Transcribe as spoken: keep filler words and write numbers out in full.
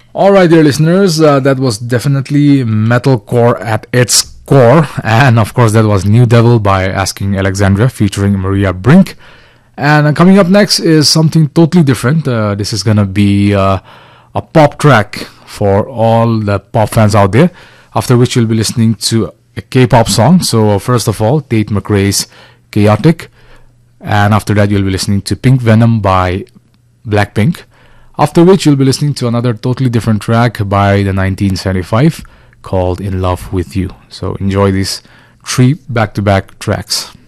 All right, dear listeners, uh, that was definitely metalcore at its core, and of course, that was New Devil by Asking Alexandria featuring Maria Brink. And uh, coming up next is something totally different. Uh, this is gonna be uh, a pop track for all the pop fans out there. After which you'll be listening to a K-pop song. So uh, first of all, Tate McRae's "Chaotic," and after that, you'll be listening to "Pink Venom" by Blackpink. After which you'll be listening to another totally different track by the nineteen seventy-five called "In Love With You." So enjoy these three back-to-back tracks.